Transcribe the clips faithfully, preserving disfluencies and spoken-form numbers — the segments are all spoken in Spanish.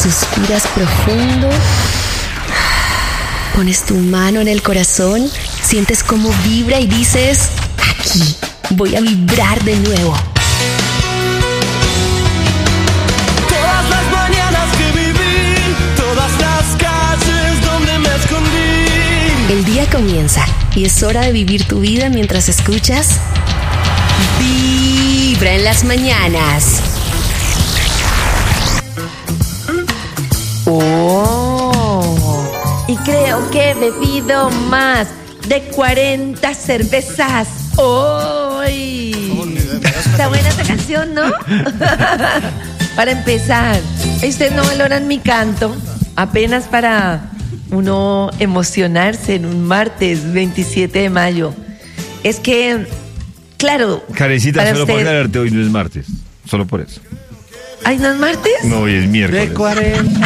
Suspiras profundo. Pones tu mano en el corazón, sientes cómo vibra y dices, aquí voy a vibrar de nuevo. Todas las mañanas que viví, todas las calles donde me escondí. El día comienza y es hora de vivir tu vida mientras escuchas Vibra en las mañanas. Oh, y creo que he bebido más de cuarenta cervezas hoy. Está buena esta canción, ¿no? Para empezar, ustedes no valoran mi canto, apenas para uno emocionarse en un martes veintisiete de mayo. Es que, claro, Karencita, para solo usted... por aclararte, hoy no es martes, solo por eso. ¿Ay, no es martes? No, hoy es miércoles. De cuarenta.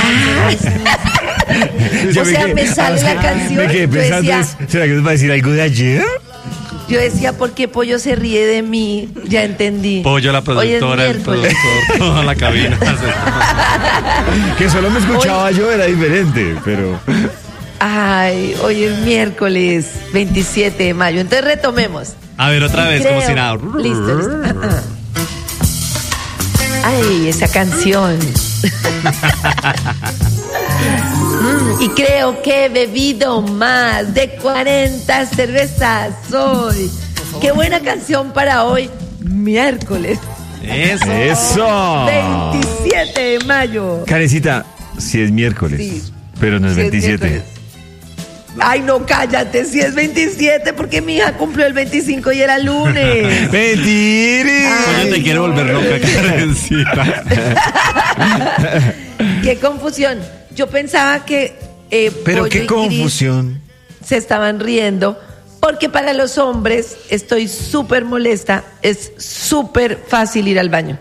O sea, me sale la canción. Me quedé Yo pensando, decía, es- ¿será que nos va a decir algo de ayer? yo decía, ¿por qué Pollo se ríe de mí? Ya entendí. Pollo, la Hoy es productora, el miércoles. productor, toda la cabina. Que solo me escuchaba yo, era diferente, pero... Ay, hoy es miércoles veintisiete de mayo. Entonces retomemos. A ver, otra vez, Creo- como si nada. Listo, listo. Ah, ah. Ay, esa canción. Mm, y creo que he bebido más de cuarenta cervezas hoy. Qué buena canción para hoy, miércoles Eso. ¡Eso! veintisiete de mayo. Karencita, si es miércoles, Sí. pero no es Sí, es veintisiete. miércoles. Ay, no, cállate, si es veintisiete, porque mi hija cumplió el veinticinco y era lunes. ¡Mentira! Pollo te quiere volver loca, Karencita. Qué confusión. Yo pensaba que eh, Pero Pollo qué y Cris confusión. se estaban riendo, porque para los hombres estoy súper molesta, es súper fácil ir al baño.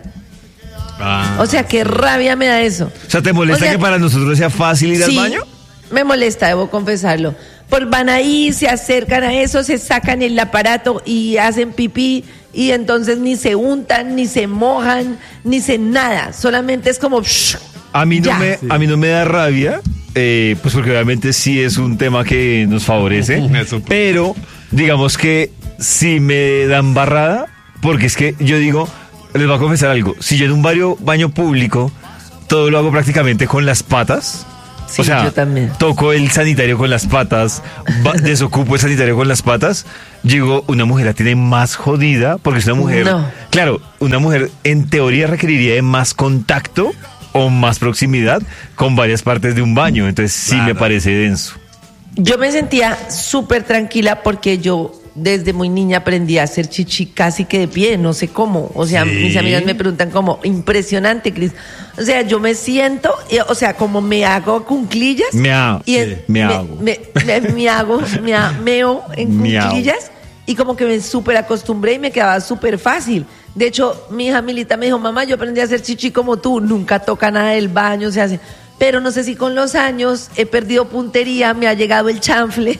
Ah. O sea, qué rabia me da eso. O sea, ¿te molesta O sea, que para nosotros sea fácil ir sí, al baño? me molesta, debo confesarlo. Por van ahí, se acercan a eso, se sacan el aparato y hacen pipí y entonces ni se untan, ni se mojan, ni se nada. Solamente es como... shh, A mí no, ya. me, a mí no me da rabia, eh, pues porque obviamente sí es un tema que nos favorece, Eso. pero digamos que sí me dan barrada, porque es que yo digo, les voy a confesar algo, si yo en un baño, baño público todo lo hago prácticamente con las patas, Sí, o sea, yo también. toco el sanitario con las patas, va- desocupo el sanitario con las patas, digo, una mujer la tiene más jodida, porque es una mujer, No. claro, una mujer en teoría requeriría de más contacto o más proximidad con varias partes de un baño, entonces sí Claro. me parece denso. Yo me sentía súper tranquila porque yo desde muy niña aprendí a hacer chichi casi que de pie, no sé cómo. O sea, Sí. mis amigas me preguntan como, impresionante, Cris. O sea, yo me siento, y, o sea, como me hago cunclillas. Me hago, y sí, me hago. Me, me- me hago, me ha- meo en Me hago. cunclillas y como que me súper acostumbré y me quedaba súper fácil. De hecho, mi hija Milita me dijo, mamá, yo aprendí a hacer chichi como tú, nunca toca nada del baño, se hace... Pero no sé si con los años he perdido puntería, me ha llegado el chanfle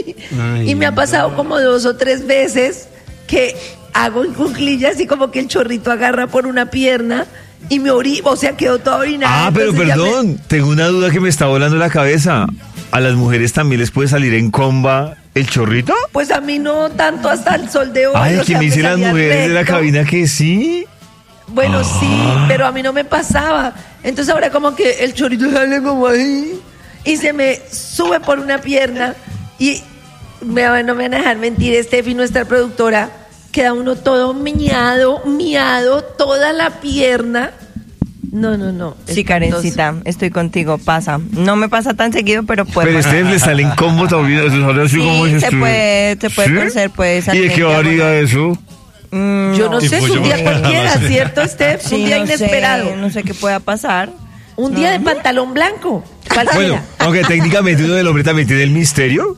Ay, y me ha pasado como dos o tres veces que hago en cuclillas y como que el chorrito agarra por una pierna y me orino, o sea, quedó toda orinada. Ah, pero Entonces ya me- perdón, tengo una duda que me está volando la cabeza. ¿A las mujeres también les puede salir en comba el chorrito? Pues a mí no tanto hasta el sol de hoy. Ay, o que sea, me dicen las salía mujeres de la recto. cabina que sí. Bueno, Ah. sí, pero a mí no me pasaba. Entonces ahora como que el chorrito sale como ahí y se me sube por una pierna y me, no me van a dejar mentir, Steffi, nuestra productora, queda uno todo miado, miado, toda la pierna. No, no, no. Sí, Karencita, estoy contigo, pasa. No me pasa tan seguido, pero puede Pero a pasar. ustedes les salen combo todavía. Eso sale así Sí, como se esto. puede- se puede ¿Sí? torcer, puede ¿Y salir de qué en varía diagonal. eso? Mm, Yo no Y sé, es pues un yo día me- cualquiera, ¿cierto, Steph? Sí, un día no inesperado. Sé, no sé qué pueda pasar. Un día de No. pantalón blanco. Cualquiera. Bueno, aunque técnicamente uno del hombre también tiene el misterio, que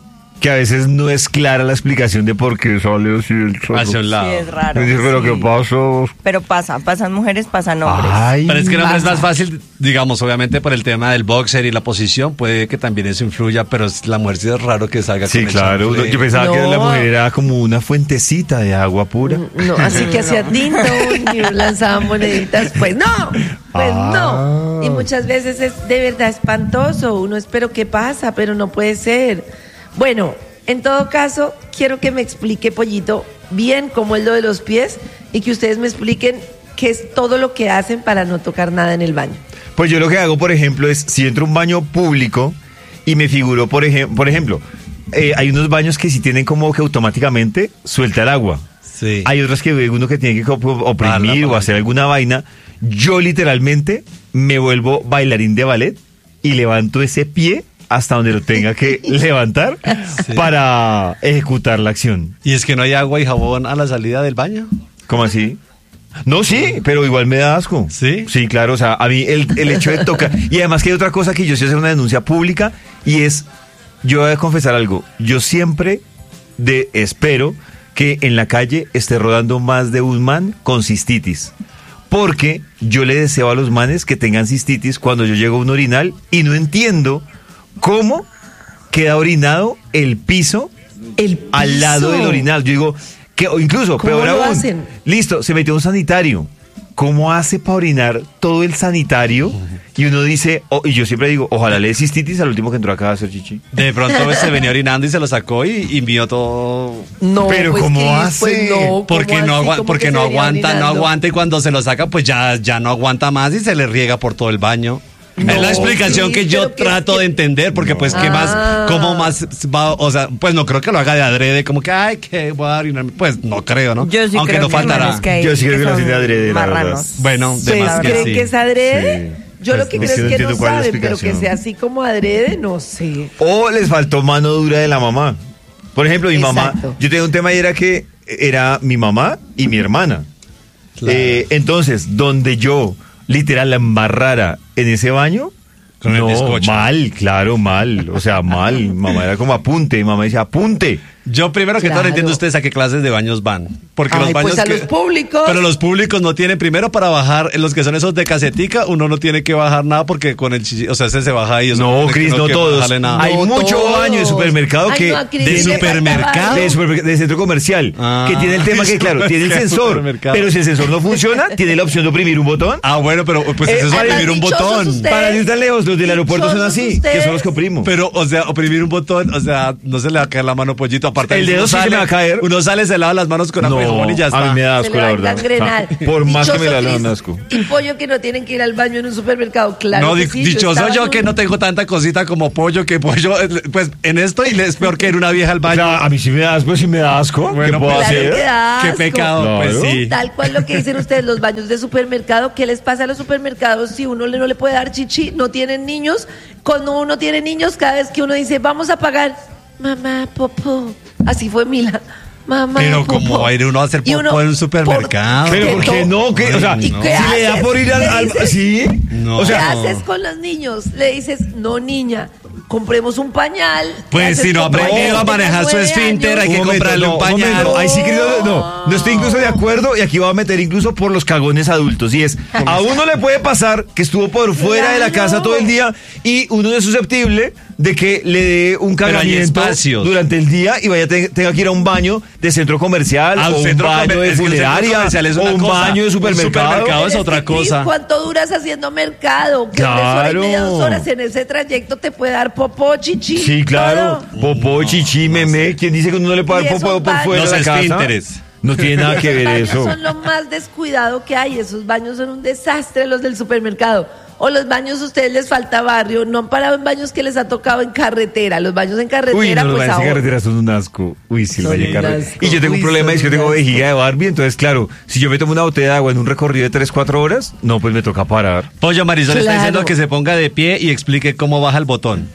que a veces no es clara la explicación de por qué sale así el chorro. Hacia un lado. Sí, es raro. Y dice, pero sí. ¿qué pasó? Pero pasa, pasan mujeres, pasan hombres. Ay, Pero es que no es Pasa. más fácil, digamos, obviamente por el tema del boxer y la posición, puede que también eso influya, pero es- la mujer sí es raro que salga sí, con el claro. chanfle. Yo pensaba que No. la mujer era como una fuentecita de agua pura. No, así que hacía tinto y lanzaban moneditas. Pues no, pues Ah. no. Y muchas veces es de verdad espantoso. Uno espera qué pasa, pero no puede ser. Bueno, en todo caso, quiero que me explique, Pollito, bien cómo es lo de los pies y que ustedes me expliquen qué es todo lo que hacen para no tocar nada en el baño. Pues yo lo que hago, por ejemplo, es si entro a un baño público y me figuro, por, ejem- por ejemplo, eh, hay unos baños que sí tienen como que automáticamente suelta el agua. Sí. Hay otros que uno que tiene que op- Bajar la oprimir o palanca. hacer alguna vaina. Yo literalmente me vuelvo bailarín de ballet y levanto ese pie hasta donde lo tenga que levantar Sí. para ejecutar la acción. Y es que no hay agua y jabón a la salida del baño. ¿Cómo así? No, sí, pero igual me da asco. ¿Sí? Sí, claro, o sea, a mí el, el hecho de tocar... Y además que hay otra cosa que yo sí hacer una denuncia pública y es, yo voy a confesar algo, yo siempre de, espero que en la calle esté rodando más de un man con cistitis. Porque yo le deseo a los manes que tengan cistitis cuando yo llego a un orinal y no entiendo cómo queda orinado el piso El al lado piso. del orinal. Yo digo, que, o incluso, ¿Cómo peor lo aún, hacen? listo, se metió un sanitario. ¿Cómo hace para orinar todo el sanitario? Y uno dice, oh, y yo siempre digo, ojalá le dé cistitis al último que entró acá a hacer chichi. De pronto pues, se venía orinando y se lo sacó y, y vio todo. No, Pero pues, ¿cómo Cris, hace? pues no, Porque ¿cómo no, así? agua- ¿Cómo porque que no se venía aguanta, no orinando? aguanta y cuando se lo saca pues ya, ya no aguanta más y se le riega por todo el baño. No, es la explicación Cris, que yo pero que- trato que- de entender, porque pues qué Ah. más, cómo más va, o sea, pues no creo que lo haga de adrede, como que ay, que voy a orinar, pues no creo, ¿no? Yo sí Aunque creo no que faltará. hay manes que hay Yo sí creo que lo son hacen de adrede, la verdad. marranos. Bueno, de ¿Ustedes más que creen sí. que es adrede? Sí. Yo Pues, lo que es creo que no es que no entiendo cuál es la saben, pero que explicación. sea así como adrede, no sé. O les faltó mano dura de la mamá. Por ejemplo, mi mamá, Exacto. yo tenía un tema y era que era mi mamá y mi hermana. Claro. Eh, entonces, donde yo literal la embarrara en ese baño, Con el no, bizcocho. mal, claro, mal. O sea, mal. Mamá era como apunte. Mamá decía, apunte. Yo primero que todo no Claro. entiendo ustedes a qué clases de baños van. Porque Ay, los baños pues a que- los públicos. Pero los públicos no tienen primero para bajar, los que son esos de casetica, uno no tiene que bajar nada porque con el chichi, o sea, ese se baja ahí. eso No, tiene que- Cris, no que todos. bajarle nada. Hay No mucho todos. baño de supermercado Ay, que... no, a Cris ¿De le falta supermercado? barrio. de, supermer- de centro comercial, Ah. que tiene el tema que, claro, tiene el ¿Qué sensor, supermercado? pero si el sensor no funciona, tiene la opción de oprimir un botón. Ah, bueno, pero pues Eh, eso es para- oprimir un dichosos botón. ustedes. Para ir tan lejos, los del aeropuerto son Dichosos así, ustedes. que son los que oprimo. Pero, o sea, oprimir un botón, o sea, no se le va a caer la mano pollito. Aparte, El uno dedo sí se sale- me va a caer. Uno sale, se lava las manos con agua y jabón y ya está. a mí me da Se asco, le va la a verdad. engangrenar. Ah, por más que me la Dichoso, dan Cris, asco. Y pollo que no tienen que ir al baño en un supermercado, claro. no, que di- sí, dichoso estaba yo en que un- no tengo tanta cosita como pollo, que pollo, eh, pues en esto y le- es peor que ir una vieja al O baño. sea, a mí sí me da asco, sí me da asco. Bueno, ¿Qué puedo pues, Claro hacer? que da Qué asco. pecado, Claro. pues sí. Tal cual lo que dicen ustedes, los baños de supermercado. ¿Qué les pasa a los supermercados si uno le- no le puede dar chichi? No tienen niños. Cuando uno tiene niños, cada vez que uno dice, vamos a pagar, mamá, popó. Así fue Mila. Mamá, Pero popó. ¿cómo va a ir uno a hacer Y popó en un supermercado? Pero ¿por qué no? ¿Qué? O sea, Ay, si no. ¿Qué le da haces? por ir al... Le al- dices- ¿Sí? No. O ¿Qué sea, haces con los niños? Le dices, no, niña, compremos un pañal. ¿Qué Pues haces si no ha con aprendido pañal? a manejar su Tenga nueve esfínter, años. hay que un momento, comprarle no, un pañal. momento, ahí sí que no, no, no estoy incluso de acuerdo y aquí voy a meter incluso por los cagones adultos. Y es, a uno le puede pasar que estuvo por fuera de la Claro. casa todo el día y uno es susceptible de que le dé un Pero hay cagamiento espacios. durante el día y vaya te- tenga que ir a un baño de centro comercial A un o un centro baño comer- de es que el centro funeraria comercial es o una un cosa, baño de un supermercado. supermercado es Pero otra que, Cris, cosa. ¿cuánto duras haciendo mercado? Que una hora y media, Claro. dos horas en ese trayecto te puede dar popó, chichi. Sí, claro. todo. Popó, chichi, meme. ¿Quién dice que uno no le puede Y dar esos popó por baños- fuera Los de la casa? esfínteres. No tiene nada que ver Esos baños eso. son lo más descuidado que hay. Esos baños son un desastre, los del supermercado. O los baños, a ustedes les falta barrio. No han parado en baños que les ha tocado en carretera. Los baños en carretera, Uy, no, los pues baños en ahora. carretera son un asco. Uy, sí, el Son baño en un carretera. asco. Y yo tengo un Uy, problema, son es que yo un tengo asco. vejiga de Barbie, entonces, claro, si yo me tomo una botella de agua en un recorrido de tres, cuatro horas, no, pues me toca parar. Pollo Marisol está Claro. diciendo que se ponga de pie y explique cómo baja el botón.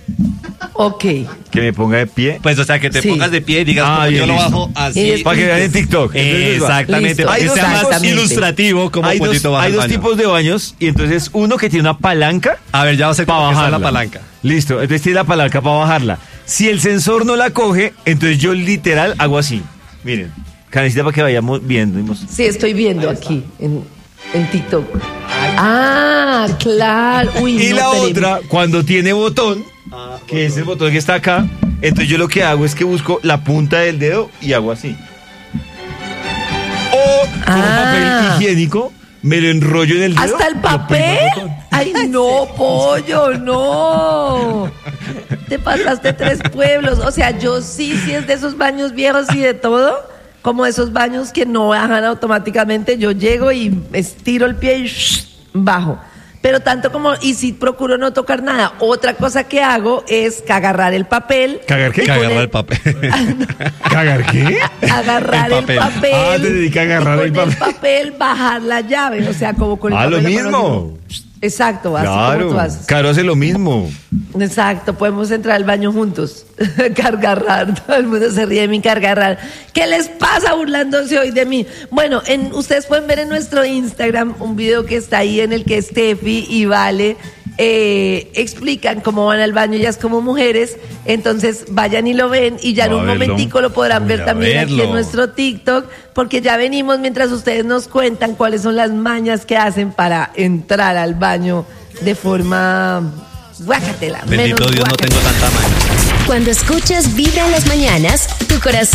Ok. Que me ponga de pie. Pues, o sea, que te Sí. pongas de pie y digas, Ah, como bien, yo lo listo. bajo Y así. después- Para que vean en TikTok. Entonces, va. Exactamente, Listo. para Hay que dos sea más tipos- ilustrativo como hay dos, Pollito baja hay el dos baño. tipos de baños, y entonces uno que tiene una palanca A ver, ya sé para cómo que está bajarla. la palanca. Listo, entonces tiene la palanca para bajarla. Si el sensor no la coge, entonces yo literal hago así. Miren, Karencita, para que vayamos viendo. Sí, estoy viendo aquí en, en TikTok. Ah, claro. Uy, Y no, la tenemos- otra, cuando tiene botón, que es el botón que está acá, entonces yo lo que hago es que busco la punta del dedo y hago así. O con Ah. papel higiénico, me lo enrollo en el dedo. ¿Hasta el y oprimo papel? el botón. Ay, no, pollo, no. Te pasaste tres pueblos. O sea, yo sí, sí es de esos baños viejos y de todo, como esos baños que no bajan automáticamente. Yo llego y estiro el pie y shh, bajo. Pero tanto como, y si procuro no tocar nada. Otra cosa que hago es que agarrar el papel. ¿Cagar qué? y Agarrar poner- el papel. ¿Cagar qué? Agarrar El el papel. papel. Ah, te dedica a agarrar y el con papel. papel bajar la llave. O sea, como con el Ah, papel. lo la mano mismo. así. Exacto, así como tú Claro, haces. Caro hace lo mismo. Exacto, podemos entrar al baño juntos. Cargarrar, todo el mundo se ríe de mi cargarrar. ¿Qué les pasa burlándose hoy de mí? Bueno, en, ustedes pueden ver en nuestro Instagram un video que está ahí en el que Steffi y Vale eh, explican cómo van al baño ellas como mujeres. Entonces vayan y lo ven y ya en Voy un a verlo. momentico lo podrán Voy ver a también aquí verlo. en nuestro TikTok, porque ya venimos mientras ustedes nos cuentan cuáles son las mañas que hacen para entrar al baño de forma guácatela. Bendito menos Dios, no guácatela. tengo tanta mano. Cuando escuchas Vibra en las mañanas, tu corazón